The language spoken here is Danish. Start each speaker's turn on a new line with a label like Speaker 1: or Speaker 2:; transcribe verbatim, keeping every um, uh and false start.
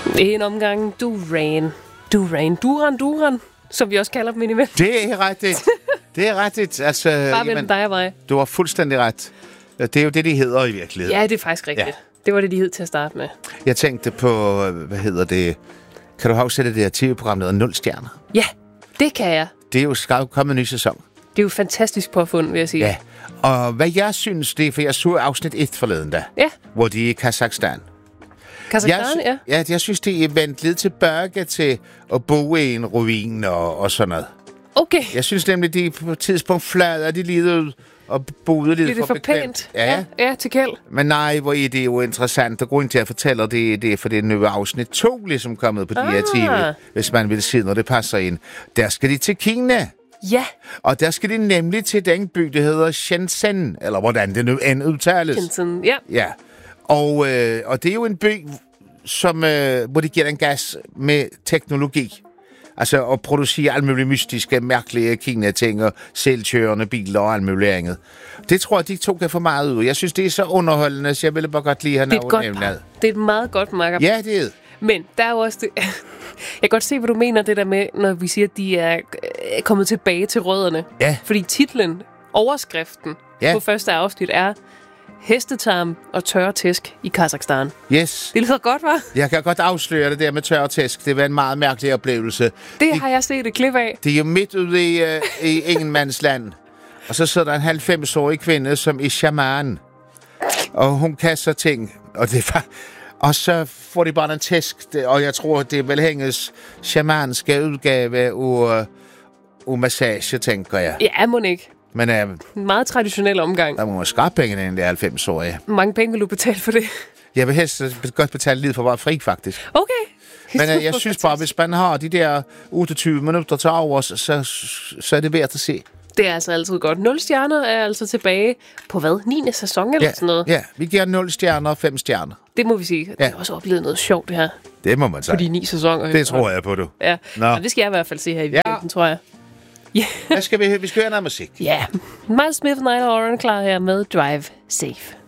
Speaker 1: En omgang Duran. Duran. Duran, Duran, som vi også kalder dem indimellem.
Speaker 2: Det er rigtigt. Det er rigtigt. Altså,
Speaker 1: Bare mellem dig og mig.
Speaker 2: Du har fuldstændig ret. Det er jo det, de hedder i virkeligheden.
Speaker 1: Ja, det er faktisk rigtigt. Ja. Det var det, de hed til at starte med.
Speaker 2: Jeg tænkte på, hvad hedder det... Kan du huske det der T V-program, der hedder Nul Stjerner?
Speaker 1: Ja, det kan jeg.
Speaker 2: Det er jo kommet en ny sæson.
Speaker 1: Det er jo fantastisk påfund, vil jeg sige.
Speaker 2: Ja, og hvad jeg synes, det er, for jeg så afsnit et forleden da,
Speaker 1: ja.
Speaker 2: hvor de er i Kazakhstan.
Speaker 1: Kazakhstan,
Speaker 2: jeg,
Speaker 1: ja.
Speaker 2: Ja, jeg synes, det er vendt lidt tilbage til at bo i en ruin og, og sådan noget.
Speaker 1: Okay.
Speaker 2: Jeg synes nemlig, de på et tidspunkt flader de lidt ud og boede lidt
Speaker 1: for,
Speaker 2: for
Speaker 1: bekvemt. pænt.
Speaker 2: Ja.
Speaker 1: ja, ja, til kæld.
Speaker 2: Men nej, hvor er det jo interessant. Og grunden til at fortælle det, det er, for det er nye afsnit to, ligesom kommet på
Speaker 1: ah.
Speaker 2: de her T V, hvis man vil se, når det passer ind. Der skal de til Kina.
Speaker 1: Ja.
Speaker 2: Og der skal de nemlig til den by, der hedder Shenzhen, eller hvordan det nu end udtales.
Speaker 1: Shenzhen, ja.
Speaker 2: Ja. Og, øh, og det er jo en by, som, øh, hvor de giver den gas med teknologi. Altså at producere alle mulige mystiske, mærkelige Kina-ting og selvkørende biler og alt muligt andet. Det tror jeg, de to kan få meget ud. Jeg synes, det er så underholdende, så jeg ville bare godt lide at have
Speaker 1: noget nævnt. Det er et meget godt markup.
Speaker 2: Ja, det er det.
Speaker 1: Men der er jo også det... Jeg kan godt se, hvad du mener, det der med, når vi siger, at de er kommet tilbage til rødderne.
Speaker 2: Ja.
Speaker 1: Fordi titlen, overskriften ja. på første afsnit er hestetarm og tørre tæsk i Kazakhstan.
Speaker 2: Yes.
Speaker 1: Det lyder godt, hva'?
Speaker 2: Jeg kan godt afsløre det der med tørre tæsk. Det var en meget mærkelig oplevelse.
Speaker 1: Det har jeg set et klip af.
Speaker 2: Det er jo midt ude i, uh, i ingenmandsland. Og så sidder der en halvfems-årig kvinde, som er shaman. Og hun kaster ting. Og det var... Og så får de bare en tæsk, og jeg tror, det er vel hendes shamanske udgave af, af massage, tænker jeg.
Speaker 1: Ja, må ikke.
Speaker 2: Men uh,
Speaker 1: en meget traditionel omgang.
Speaker 2: Der må man skrabe penge, den der halvfems-årige.
Speaker 1: Hvor mange penge vil du betale for det?
Speaker 2: Jeg vil helst godt betale lidt for at være fri, faktisk.
Speaker 1: Okay.
Speaker 2: Men uh, jeg synes bare, hvis man har de der otteogtyve minutter til over, så, så er det værd at se.
Speaker 1: Det er altså altid godt. Nul stjerner er altså tilbage på hvad? niende sæson eller
Speaker 2: ja,
Speaker 1: sådan noget?
Speaker 2: Ja, vi giver nul stjerner og fem stjerner.
Speaker 1: Det må vi sige. Det
Speaker 2: ja.
Speaker 1: har også oplevet noget sjovt, det her.
Speaker 2: Det må man sige.
Speaker 1: På de ni sæsoner.
Speaker 2: Det tror jeg på, du.
Speaker 1: Ja, og det skal jeg i hvert fald se her i weekenden, ja. tror jeg.
Speaker 2: Yeah. Hvad skal vi høre? Vi skal høre noget musik.
Speaker 1: Ja, yeah. Miles Smith og Niall Horan klar her med Drive Safe.